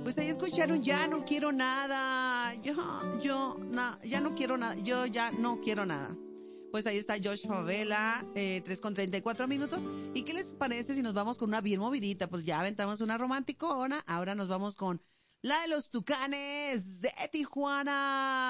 Pues ahí escucharon Ya no quiero nada. Ya no quiero nada. Yo ya no quiero nada. Pues ahí está Josh Favela, 3:34 minutos. ¿Y qué les parece si nos vamos con una bien movidita? Pues ya aventamos una romanticona, ahora nos vamos con la de los Tucanes de Tijuana.